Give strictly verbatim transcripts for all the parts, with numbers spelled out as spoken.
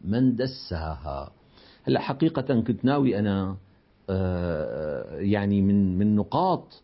من دساها. هلا حقيقة كنت ناوي أنا يعني من من نقاط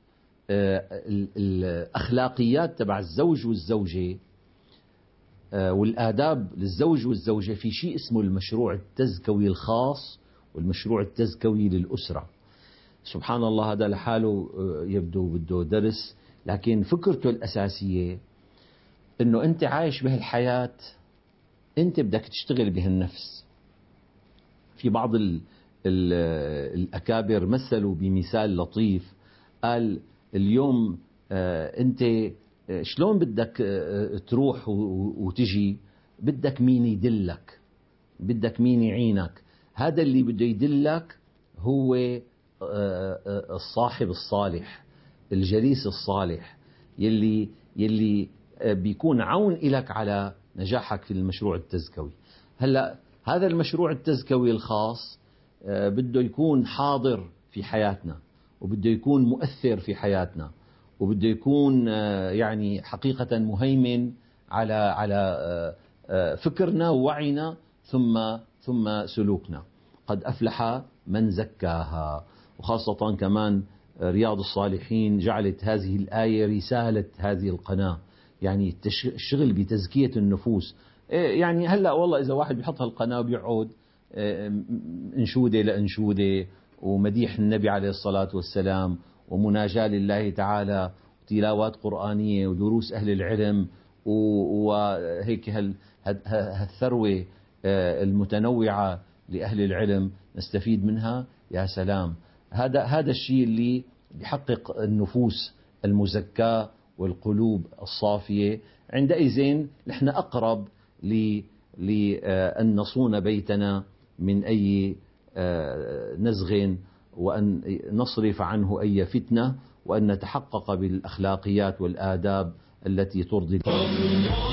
الأخلاقيات تبع الزوج والزوجة والآداب للزوج والزوجة في شيء اسمه المشروع التزكوي الخاص والمشروع التزكوي للأسرة. سبحان الله، هذا لحاله يبدو بده درس، لكن فكرته الأساسية أنه أنت عايش بهالحياة، أنت بدك تشتغل بهالنفس. في بعض ال ال الأكابر مثلوا بمثال لطيف، قال اليوم أنت شلون بدك تروح وتجي؟ بدك مين يدلك، بدك مين يعينك. هذا اللي بده يدلك هو الصاحب الصالح، الجليس الصالح، يلي يلي بيكون عون إلك على نجاحك في المشروع التزكوي. هلا هذا المشروع التزكوي الخاص بده يكون حاضر في حياتنا، وبده يكون مؤثر في حياتنا، وبده يكون يعني حقيقة مهيمن على على فكرنا ووعينا ثم ثم سلوكنا. قد أفلح من زكاها. وخاصة كمان رياض الصالحين جعلت هذه الآية رسالة هذه القناة، يعني الشغل بتزكية النفوس. يعني هلأ والله إذا واحد بيحط هالقناة وبيقعد انشودة لانشودة ومديح النبي عليه الصلاة والسلام ومناجاة لله تعالى وتلاوات قرآنية ودروس أهل العلم وهيك هالثروة المتنوعة لأهل العلم نستفيد منها، يا سلام. هذا هذا الشيء اللي بيحقق النفوس المزكاة والقلوب الصافية. عندئذ نحن أقرب لأن نصون بيتنا من أي نزغ، وأن نصرف عنه أي فتنة، وأن نتحقق بالأخلاقيات والآداب التي ترضي الله.